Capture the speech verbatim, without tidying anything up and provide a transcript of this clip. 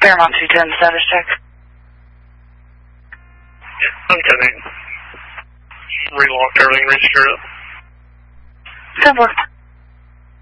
Fairmont two ten, status check. Okay. Relocked everything, register up. ten four.